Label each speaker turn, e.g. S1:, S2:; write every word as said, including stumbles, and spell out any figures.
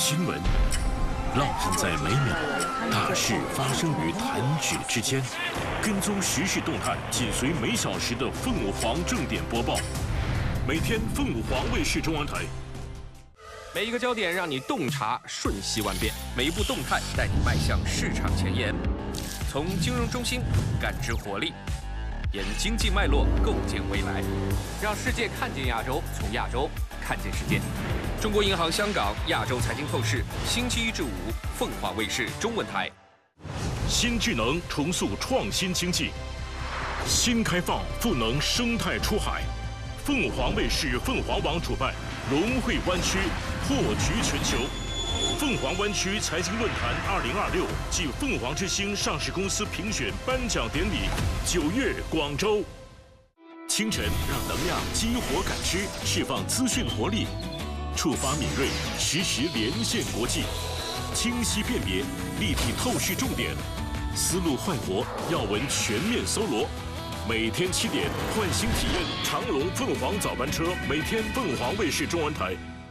S1: 新闻，烙印在每秒，大事发生于弹指之间。跟踪时事动态，紧随每小时的凤凰正点播报。每天凤凰卫视中文台。
S2: 每一个焦点让你洞察瞬息万变，每一步动态带你迈向市场前沿。从金融中心感知活力，沿经济脉络构建未来，让世界看见亚洲，从亚洲看见世界。中国银行香港亚洲财经透视，星期一至五，凤凰卫视中文台。
S1: 新智能重塑创新经济，新开放赋能生态出海。凤凰卫视凤凰网主办龙汇湾区破局全球凤凰湾区财经论坛二零二六暨凤凰之星上市公司评选颁奖典礼，九月广州。清晨让能量激活感知，释放资讯活力，触发敏锐，实时连线国际，清晰辨别，立体透视重点，思路焕活，要闻全面搜罗。每天七点，焕新体验长龙凤凰早班车，每天凤凰卫视中文台。